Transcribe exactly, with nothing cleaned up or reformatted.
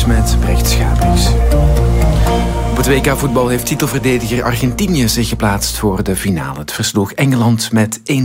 nieuws met Brecht Schaapings. Op het W K voetbal heeft titelverdediger Argentinië zich geplaatst voor de finale. Het versloeg Engeland met één